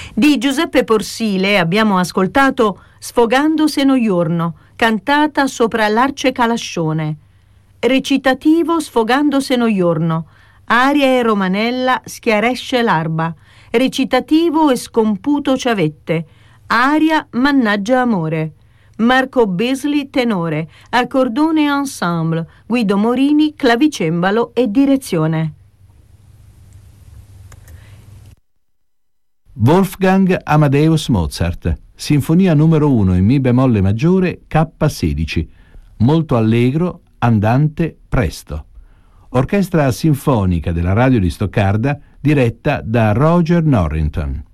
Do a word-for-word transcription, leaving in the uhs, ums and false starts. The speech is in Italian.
Di Giuseppe Porsile abbiamo ascoltato Sfogando se no giorno, cantata sopra l'Arce Calascione. Recitativo Sfogando se no giorno, aria e romanella Schiaresce l'Arba. Recitativo e Scomputo Ciavette, aria Mannaggia amore. Marco Beasley tenore, accordone ensemble, Guido Morini clavicembalo e direzione. Wolfgang Amadeus Mozart, Sinfonia numero uno in Mi bemolle maggiore K sedici, molto allegro, andante, presto. Orchestra sinfonica della radio di Stoccarda diretta da Roger Norrington.